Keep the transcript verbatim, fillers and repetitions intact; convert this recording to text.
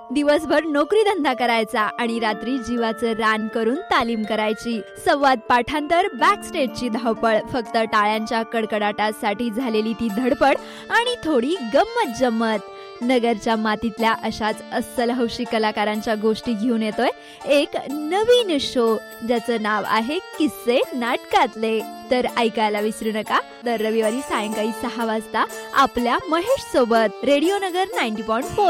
दिवसभर नोकरी धंदा करायचा आणि रात्री जीवाचं रान करून तालीम करायची. संवाद पाठांतर, बॅक स्टेजची धावपळ, फक्त टाळ्यांच्या कडकडाटासाठी झालेली ती धडपड आणि थोडी गंमत जम्मत. नगरच्या मातीतल्या अशाच अस्सल हौशी कलाकारांच्या गोष्टी घेऊन येतोय एक नवीन शो, ज्याचं नाव आहे किस्से नाटकातले. तर ऐकायला विसरू नका दर रविवारी सायंकाळी सहा वाजता आपल्या महेश सोबत रेडिओ नगर नव्वद पॉइंट चार.